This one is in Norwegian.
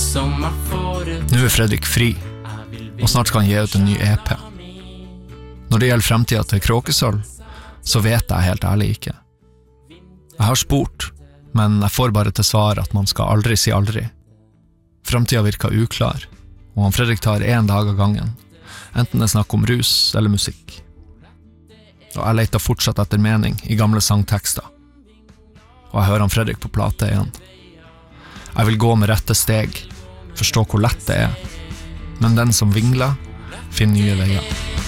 Nå Fredrik fri, og snart skal han gi ut en ny EP. Når det gjelder fremtiden til Kråkesølv, så vet jeg helt ærlig ikke. Jeg har spurt, men jeg får bare til svar at man skal aldri si aldri. Fremtiden virker uklar, og han Fredrik tar en dag av gangen, enten det er snakk om rus eller musikk. Og jeg leter fortsatt etter mening i gamle sangtekster. Og jeg hører han Fredrik på plate igjen. Jeg vil gå med rette steg, forstå hvor lett det er, men den som vingler, finner nye veier.